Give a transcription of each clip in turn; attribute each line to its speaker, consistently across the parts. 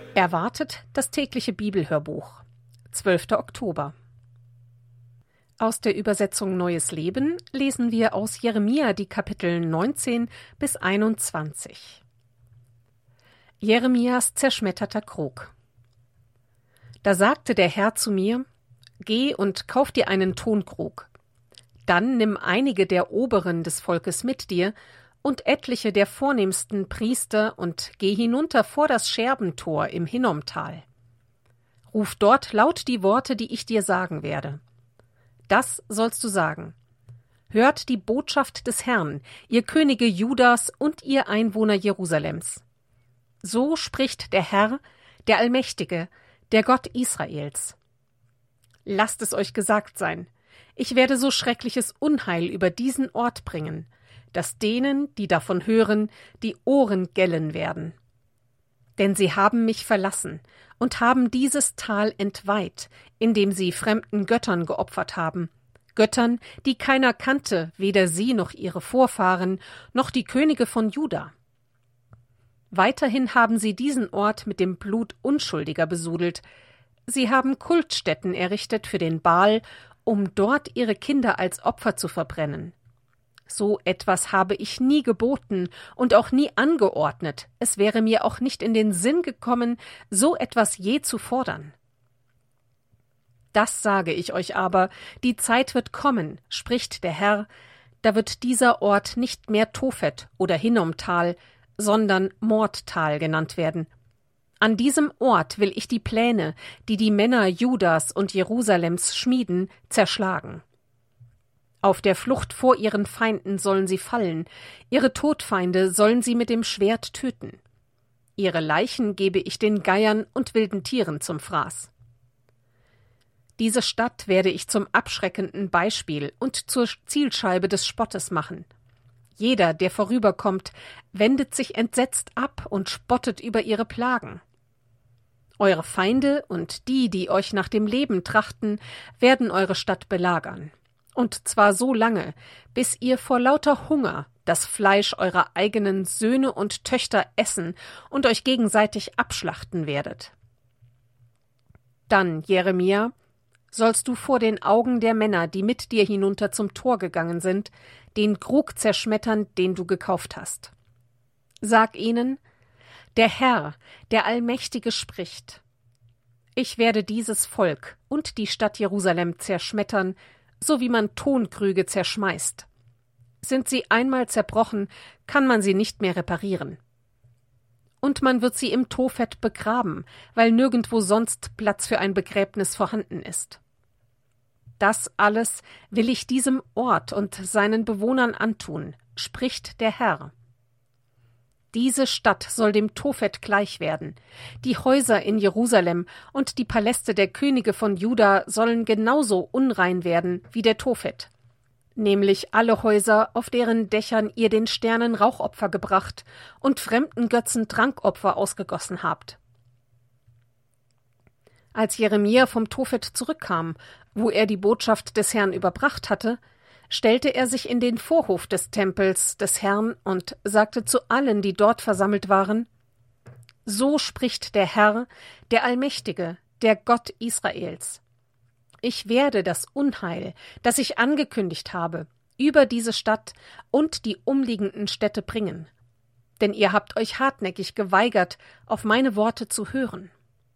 Speaker 1: Erwartet das tägliche Bibelhörbuch. 12. Oktober. Aus der Übersetzung Neues Leben lesen wir aus Jeremia die Kapitel 19 bis 21. Jeremias zerschmetterter Krug. Da sagte der Herr zu mir: Geh und kauf dir einen Tonkrug. Dann nimm einige der Oberen des Volkes mit dir und etliche der vornehmsten Priester und geh hinunter vor das Scherbentor im Hinnomtal. Ruf dort laut die Worte, die ich dir sagen werde. Das sollst du sagen: Hört die Botschaft des Herrn, ihr Könige Judas und ihr Einwohner Jerusalems. So spricht der Herr, der Allmächtige, der Gott Israels. Lasst es euch gesagt sein: Ich werde so schreckliches Unheil über diesen Ort bringen, dass denen, die davon hören, die Ohren gellen werden. Denn sie haben mich verlassen und haben dieses Tal entweiht, indem sie fremden Göttern geopfert haben, Göttern, die keiner kannte, weder sie noch ihre Vorfahren, noch die Könige von Juda. Weiterhin haben sie diesen Ort mit dem Blut Unschuldiger besudelt. Sie haben Kultstätten errichtet für den Baal, um dort ihre Kinder als Opfer zu verbrennen. So etwas habe ich nie geboten und auch nie angeordnet. Es wäre mir auch nicht in den Sinn gekommen, so etwas je zu fordern. Das sage ich euch aber: Die Zeit wird kommen, spricht der Herr, da wird dieser Ort nicht mehr Tophet oder Hinnomtal, sondern Mordtal genannt werden. An diesem Ort will ich die Pläne, die die Männer Judas und Jerusalems schmieden, zerschlagen. Auf der Flucht vor ihren Feinden sollen sie fallen, ihre Todfeinde sollen sie mit dem Schwert töten. Ihre Leichen gebe ich den Geiern und wilden Tieren zum Fraß. Diese Stadt werde ich zum abschreckenden Beispiel und zur Zielscheibe des Spottes machen. Jeder, der vorüberkommt, wendet sich entsetzt ab und spottet über ihre Plagen. Eure Feinde und die euch nach dem Leben trachten, werden eure Stadt belagern. Und zwar so lange, bis ihr vor lauter Hunger das Fleisch eurer eigenen Söhne und Töchter essen und euch gegenseitig abschlachten werdet. Dann, Jeremia, sollst du vor den Augen der Männer, die mit dir hinunter zum Tor gegangen sind, den Krug zerschmettern, den du gekauft hast. Sag ihnen: Der Herr, der Allmächtige, spricht: Ich werde dieses Volk und die Stadt Jerusalem zerschmettern, so wie man Tonkrüge zerschmeißt. Sind sie einmal zerbrochen, kann man sie nicht mehr reparieren. Und man wird sie im Tophet begraben, weil nirgendwo sonst Platz für ein Begräbnis vorhanden ist. Das alles will ich diesem Ort und seinen Bewohnern antun, spricht der Herr. Diese Stadt soll dem Tophet gleich werden. Die Häuser in Jerusalem und die Paläste der Könige von Juda sollen genauso unrein werden wie der Tophet. Nämlich alle Häuser, auf deren Dächern ihr den Sternen Rauchopfer gebracht und fremden Götzen Trankopfer ausgegossen habt. Als Jeremia vom Tophet zurückkam, wo er die Botschaft des Herrn überbracht hatte, stellte er sich in den Vorhof des Tempels des Herrn und sagte zu allen, die dort versammelt waren: So spricht der Herr, der Allmächtige, der Gott Israels. Ich werde das Unheil, das ich angekündigt habe, über diese Stadt und die umliegenden Städte bringen. Denn ihr habt euch hartnäckig geweigert, auf meine Worte zu hören.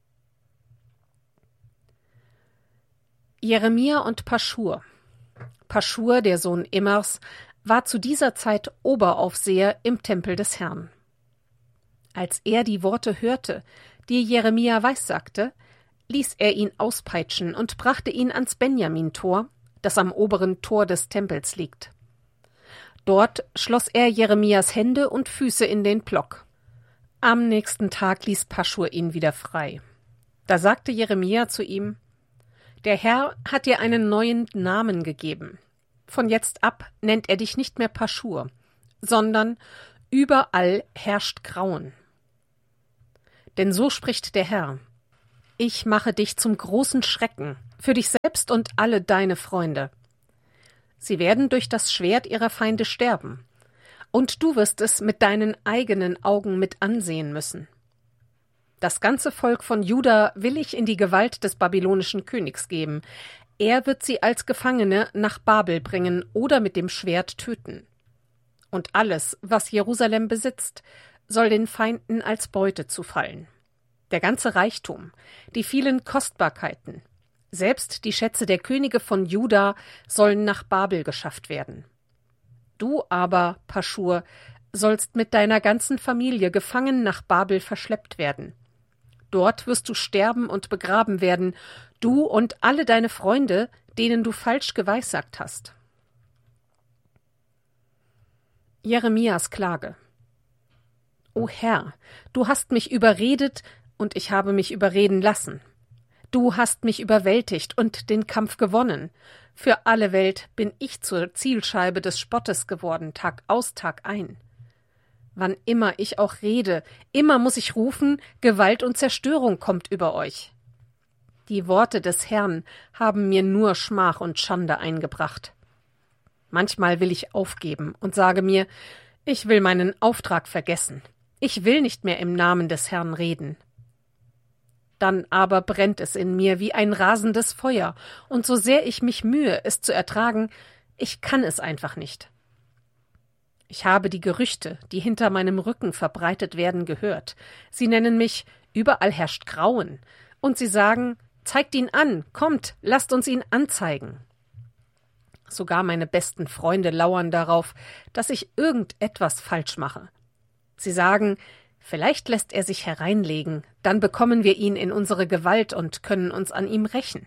Speaker 1: Jeremia und Paschur. Paschur, der Sohn Immers, war zu dieser Zeit Oberaufseher im Tempel des Herrn. Als er die Worte hörte, die Jeremia weissagte, ließ er ihn auspeitschen und brachte ihn ans Benjamin-Tor, das am oberen Tor des Tempels liegt. Dort schloss er Jeremias Hände und Füße in den Plock. Am nächsten Tag ließ Paschur ihn wieder frei. Da sagte Jeremia zu ihm: Der Herr hat dir einen neuen Namen gegeben. Von jetzt ab nennt er dich nicht mehr Paschur, sondern überall herrscht Grauen. Denn so spricht der Herr: Ich mache dich zum großen Schrecken für dich selbst und alle deine Freunde. Sie werden durch das Schwert ihrer Feinde sterben, und du wirst es mit deinen eigenen Augen mit ansehen müssen. Das ganze Volk von Juda will ich in die Gewalt des babylonischen Königs geben. Er wird sie als Gefangene nach Babel bringen oder mit dem Schwert töten. Und alles, was Jerusalem besitzt, soll den Feinden als Beute zufallen. Der ganze Reichtum, die vielen Kostbarkeiten, selbst die Schätze der Könige von Juda sollen nach Babel geschafft werden. Du aber, Paschur, sollst mit deiner ganzen Familie gefangen nach Babel verschleppt werden. Dort wirst du sterben und begraben werden, du und alle deine Freunde, denen du falsch geweissagt hast. Jeremias Klage. O Herr, du hast mich überredet, und ich habe mich überreden lassen. Du hast mich überwältigt und den Kampf gewonnen. Für alle Welt bin ich zur Zielscheibe des Spottes geworden, Tag aus, Tag ein. Wann immer ich auch rede, immer muss ich rufen, Gewalt und Zerstörung kommt über euch. Die Worte des Herrn haben mir nur Schmach und Schande eingebracht. Manchmal will ich aufgeben und sage mir, ich will meinen Auftrag vergessen. Ich will nicht mehr im Namen des Herrn reden. Dann aber brennt es in mir wie ein rasendes Feuer, und so sehr ich mich mühe, es zu ertragen, ich kann es einfach nicht. Ich habe die Gerüchte, die hinter meinem Rücken verbreitet werden, gehört. Sie nennen mich, überall herrscht Grauen, und sie sagen, zeigt ihn an, kommt, lasst uns ihn anzeigen. Sogar meine besten Freunde lauern darauf, dass ich irgendetwas falsch mache. Sie sagen, vielleicht lässt er sich hereinlegen, dann bekommen wir ihn in unsere Gewalt und können uns an ihm rächen.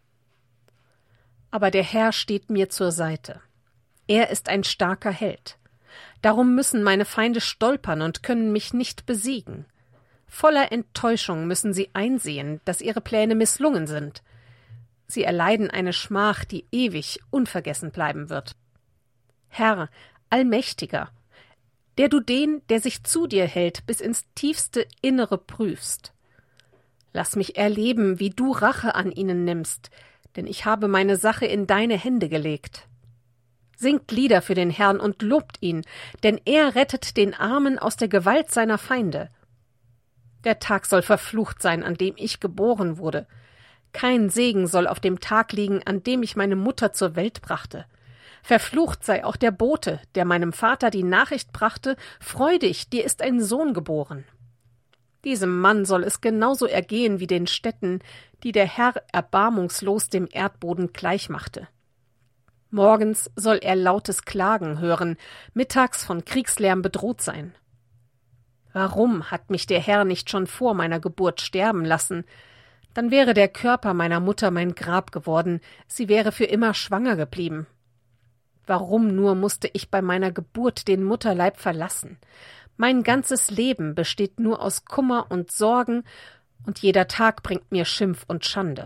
Speaker 1: Aber der Herr steht mir zur Seite. Er ist ein starker Held. Darum müssen meine Feinde stolpern und können mich nicht besiegen. Voller Enttäuschung müssen sie einsehen, dass ihre Pläne misslungen sind. Sie erleiden eine Schmach, die ewig unvergessen bleiben wird. Herr, Allmächtiger, der du den, der sich zu dir hält, bis ins tiefste Innere prüfst. Lass mich erleben, wie du Rache an ihnen nimmst, denn ich habe meine Sache in deine Hände gelegt. Singt Lieder für den Herrn und lobt ihn, denn er rettet den Armen aus der Gewalt seiner Feinde. Der Tag soll verflucht sein, an dem ich geboren wurde. Kein Segen soll auf dem Tag liegen, an dem ich meine Mutter zur Welt brachte. Verflucht sei auch der Bote, der meinem Vater die Nachricht brachte, freu dich, dir ist ein Sohn geboren. Diesem Mann soll es genauso ergehen wie den Städten, die der Herr erbarmungslos dem Erdboden gleichmachte. Morgens soll er lautes Klagen hören, mittags von Kriegslärm bedroht sein. Warum hat mich der Herr nicht schon vor meiner Geburt sterben lassen? Dann wäre der Körper meiner Mutter mein Grab geworden, sie wäre für immer schwanger geblieben. Warum nur musste ich bei meiner Geburt den Mutterleib verlassen? Mein ganzes Leben besteht nur aus Kummer und Sorgen, und jeder Tag bringt mir Schimpf und Schande.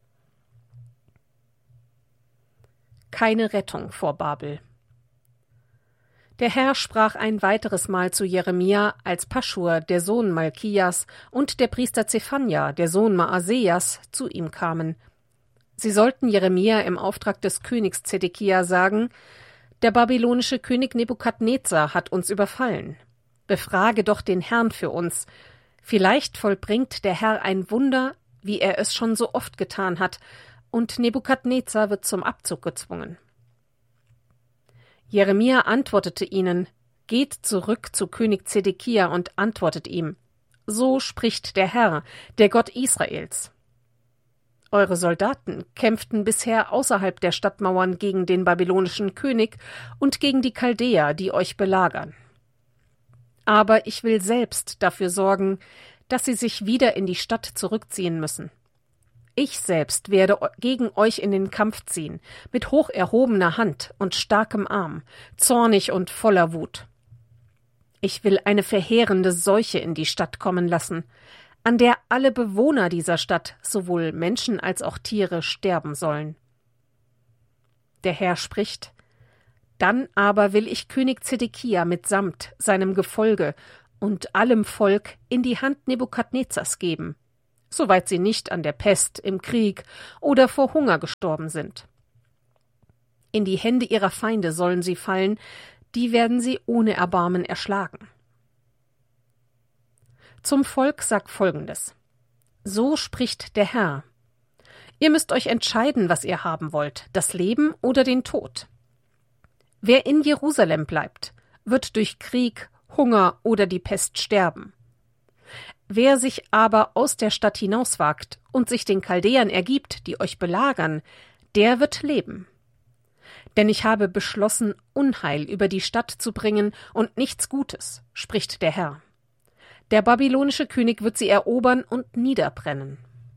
Speaker 1: Keine Rettung vor Babel. Der Herr sprach ein weiteres Mal zu Jeremia, als Paschur, der Sohn Malkias, und der Priester Zephania, der Sohn Maasejas, zu ihm kamen. Sie sollten Jeremia im Auftrag des Königs Zedekia sagen, der babylonische König Nebukadnezar hat uns überfallen. Befrage doch den Herrn für uns. Vielleicht vollbringt der Herr ein Wunder, wie er es schon so oft getan hat, und Nebukadnezar wird zum Abzug gezwungen. Jeremia antwortete ihnen, geht zurück zu König Zedekia und antwortet ihm, so spricht der Herr, der Gott Israels. Eure Soldaten kämpften bisher außerhalb der Stadtmauern gegen den babylonischen König und gegen die Chaldäer, die euch belagern. Aber ich will selbst dafür sorgen, dass sie sich wieder in die Stadt zurückziehen müssen. Ich selbst werde gegen euch in den Kampf ziehen, mit hoch erhobener Hand und starkem Arm, zornig und voller Wut. Ich will eine verheerende Seuche in die Stadt kommen lassen, an der alle Bewohner dieser Stadt, sowohl Menschen als auch Tiere, sterben sollen. Der Herr spricht: Dann aber will ich König Zedekia mitsamt seinem Gefolge und allem Volk in die Hand Nebukadnezars geben, soweit sie nicht an der Pest, im Krieg oder vor Hunger gestorben sind. In die Hände ihrer Feinde sollen sie fallen, die werden sie ohne Erbarmen erschlagen. Zum Volk sag Folgendes: So spricht der Herr. Ihr müsst euch entscheiden, was ihr haben wollt, das Leben oder den Tod. Wer in Jerusalem bleibt, wird durch Krieg, Hunger oder die Pest sterben. Wer sich aber aus der Stadt hinauswagt und sich den Chaldäern ergibt, die euch belagern, der wird leben. Denn ich habe beschlossen, Unheil über die Stadt zu bringen und nichts Gutes, spricht der Herr. Der babylonische König wird sie erobern und niederbrennen.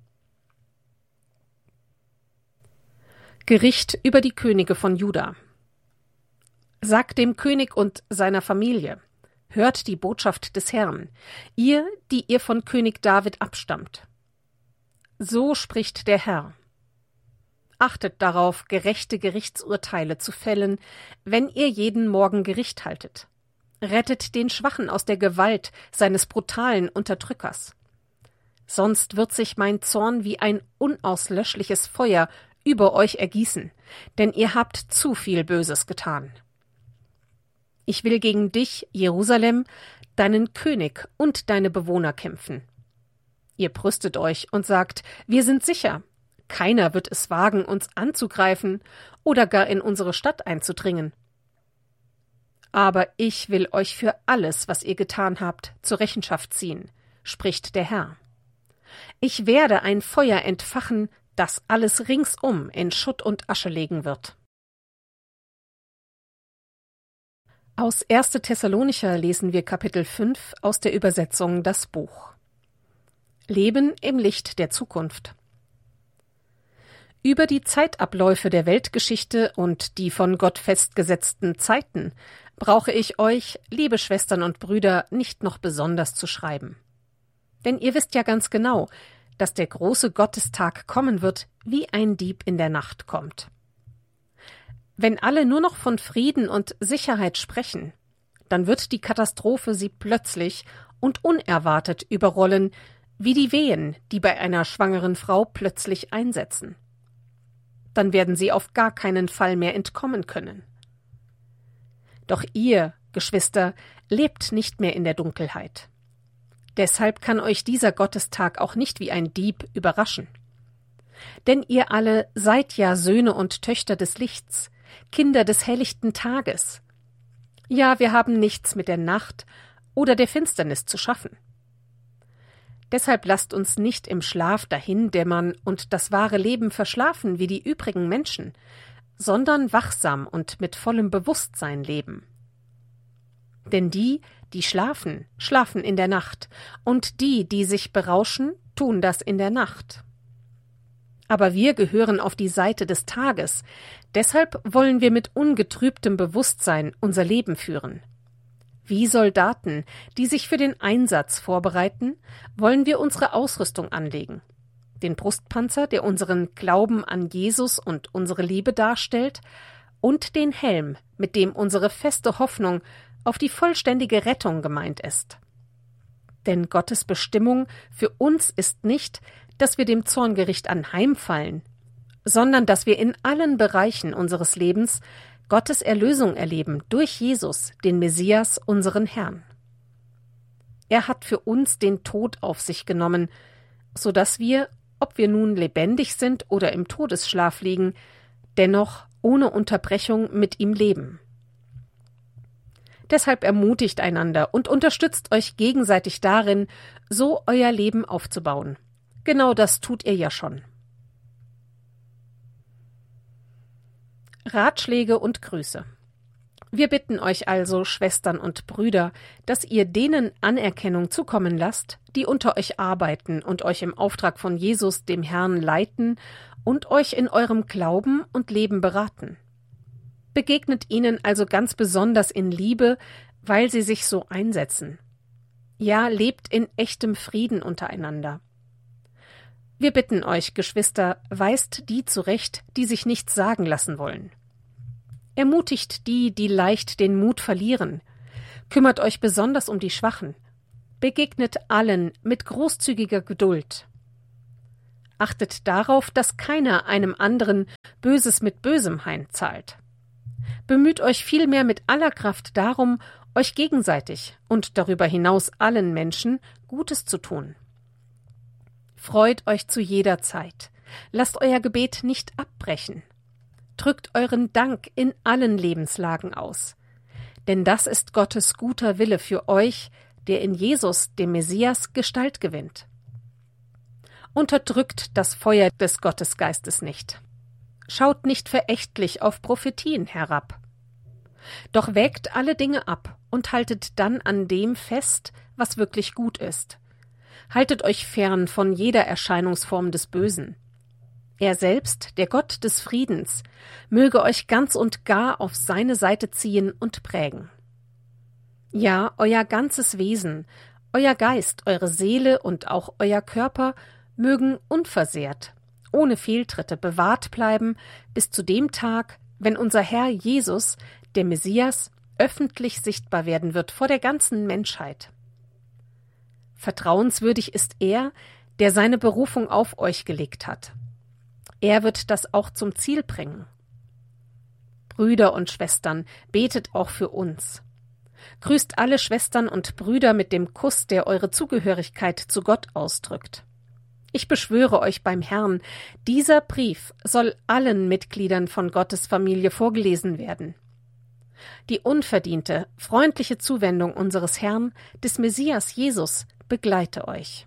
Speaker 1: Gericht über die Könige von Juda. Sagt dem König und seiner Familie: Hört die Botschaft des Herrn, ihr, die ihr von König David abstammt. So spricht der Herr: Achtet darauf, gerechte Gerichtsurteile zu fällen, wenn ihr jeden Morgen Gericht haltet. Rettet den Schwachen aus der Gewalt seines brutalen Unterdrückers. Sonst wird sich mein Zorn wie ein unauslöschliches Feuer über euch ergießen, denn ihr habt zu viel Böses getan. Ich will gegen dich, Jerusalem, deinen König und deine Bewohner kämpfen. Ihr brüstet euch und sagt: Wir sind sicher. Keiner wird es wagen, uns anzugreifen oder gar in unsere Stadt einzudringen. Aber ich will euch für alles, was ihr getan habt, zur Rechenschaft ziehen, spricht der Herr. Ich werde ein Feuer entfachen, das alles ringsum in Schutt und Asche legen wird. Aus 1. Thessalonicher lesen wir Kapitel 5 aus der Übersetzung Das Buch. Leben im Licht der Zukunft. Über die Zeitabläufe der Weltgeschichte und die von Gott festgesetzten Zeiten brauche ich euch, liebe Schwestern und Brüder, nicht noch besonders zu schreiben. Denn ihr wisst ja ganz genau, dass der große Gottestag kommen wird, wie ein Dieb in der Nacht kommt. Wenn alle nur noch von Frieden und Sicherheit sprechen, dann wird die Katastrophe sie plötzlich und unerwartet überrollen, wie die Wehen, die bei einer schwangeren Frau plötzlich einsetzen. Dann werden sie auf gar keinen Fall mehr entkommen können. Doch ihr, Geschwister, lebt nicht mehr in der Dunkelheit. Deshalb kann euch dieser Gottestag auch nicht wie ein Dieb überraschen. Denn ihr alle seid ja Söhne und Töchter des Lichts, Kinder des helllichten Tages. Ja, wir haben nichts mit der Nacht oder der Finsternis zu schaffen. Deshalb lasst uns nicht im Schlaf dahindämmern und das wahre Leben verschlafen wie die übrigen Menschen, sondern wachsam und mit vollem Bewusstsein leben. Denn die, die schlafen, schlafen in der Nacht, und die, die sich berauschen, tun das in der Nacht. Aber wir gehören auf die Seite des Tages, deshalb wollen wir mit ungetrübtem Bewusstsein unser Leben führen. Wie Soldaten, die sich für den Einsatz vorbereiten, wollen wir unsere Ausrüstung anlegen. Den Brustpanzer, der unseren Glauben an Jesus und unsere Liebe darstellt, und den Helm, mit dem unsere feste Hoffnung auf die vollständige Rettung gemeint ist. Denn Gottes Bestimmung für uns ist nicht, dass wir dem Zorngericht anheimfallen, sondern dass wir in allen Bereichen unseres Lebens Gottes Erlösung erleben durch Jesus, den Messias, unseren Herrn. Er hat für uns den Tod auf sich genommen, so dass wir, ob wir nun lebendig sind oder im Todesschlaf liegen, dennoch ohne Unterbrechung mit ihm leben. Deshalb ermutigt einander und unterstützt euch gegenseitig darin, so euer Leben aufzubauen. Genau das tut ihr ja schon. Ratschläge und Grüße. Wir bitten euch also, Schwestern und Brüder, dass ihr denen Anerkennung zukommen lasst, die unter euch arbeiten und euch im Auftrag von Jesus, dem Herrn, leiten und euch in eurem Glauben und Leben beraten. Begegnet ihnen also ganz besonders in Liebe, weil sie sich so einsetzen. Ja, lebt in echtem Frieden untereinander. Wir bitten euch, Geschwister, weist die zurecht, die sich nichts sagen lassen wollen. Ermutigt die, die leicht den Mut verlieren. Kümmert euch besonders um die Schwachen. Begegnet allen mit großzügiger Geduld. Achtet darauf, dass keiner einem anderen Böses mit Bösem heimzahlt. Bemüht euch vielmehr mit aller Kraft darum, euch gegenseitig und darüber hinaus allen Menschen Gutes zu tun. Freut euch zu jeder Zeit. Lasst euer Gebet nicht abbrechen. Drückt euren Dank in allen Lebenslagen aus. Denn das ist Gottes guter Wille für euch, der in Jesus, dem Messias, Gestalt gewinnt. Unterdrückt das Feuer des Gottesgeistes nicht. Schaut nicht verächtlich auf Prophetien herab. Doch wägt alle Dinge ab und haltet dann an dem fest, was wirklich gut ist. Haltet euch fern von jeder Erscheinungsform des Bösen. Er selbst, der Gott des Friedens, möge euch ganz und gar auf seine Seite ziehen und prägen. Ja, euer ganzes Wesen, euer Geist, eure Seele und auch euer Körper mögen unversehrt, ohne Fehltritte bewahrt bleiben bis zu dem Tag, wenn unser Herr Jesus, der Messias, öffentlich sichtbar werden wird vor der ganzen Menschheit. Vertrauenswürdig ist er, der seine Berufung auf euch gelegt hat. Er wird das auch zum Ziel bringen. Brüder und Schwestern, betet auch für uns. Grüßt alle Schwestern und Brüder mit dem Kuss, der eure Zugehörigkeit zu Gott ausdrückt. Ich beschwöre euch beim Herrn, dieser Brief soll allen Mitgliedern von Gottes Familie vorgelesen werden. Die unverdiente, freundliche Zuwendung unseres Herrn, des Messias Jesus, begleite euch.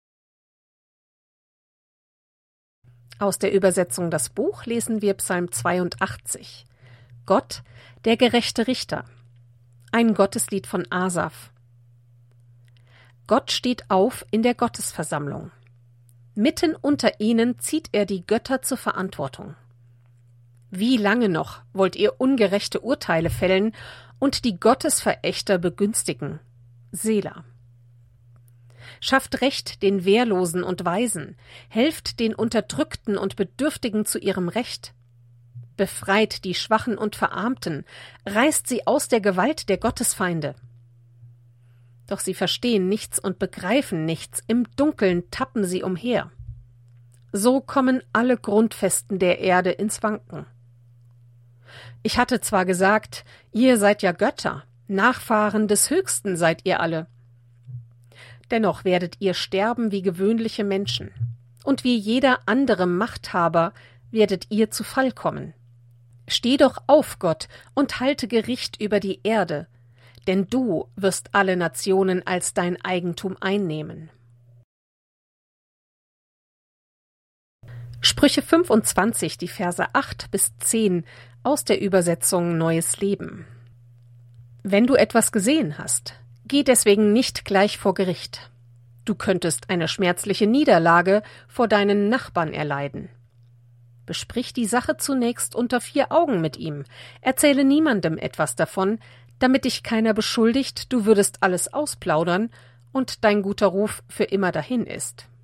Speaker 1: Aus der Übersetzung Das Buch lesen wir Psalm 82. Gott, der gerechte Richter. Ein Gotteslied von Asaf. Gott steht auf in der Gottesversammlung. Mitten unter ihnen zieht er die Götter zur Verantwortung. Wie lange noch wollt ihr ungerechte Urteile fällen und die Gottesverächter begünstigen? Selah. Schafft Recht den Wehrlosen und Waisen, helft den Unterdrückten und Bedürftigen zu ihrem Recht. Befreit die Schwachen und Verarmten, reißt sie aus der Gewalt der Gottesfeinde. Doch sie verstehen nichts und begreifen nichts, im Dunkeln tappen sie umher. So kommen alle Grundfesten der Erde ins Wanken. Ich hatte zwar gesagt, ihr seid ja Götter, Nachfahren des Höchsten seid ihr alle. Dennoch werdet ihr sterben wie gewöhnliche Menschen, und wie jeder andere Machthaber werdet ihr zu Fall kommen. Steh doch auf, Gott, und halte Gericht über die Erde, denn du wirst alle Nationen als dein Eigentum einnehmen. Sprüche 25, die Verse 8 bis 10 aus der Übersetzung Neues Leben. Wenn du etwas gesehen hast, geh deswegen nicht gleich vor Gericht. Du könntest eine schmerzliche Niederlage vor deinen Nachbarn erleiden. Besprich die Sache zunächst unter 4 Augen mit ihm. Erzähle niemandem etwas davon, damit dich keiner beschuldigt, du würdest alles ausplaudern und dein guter Ruf für immer dahin ist.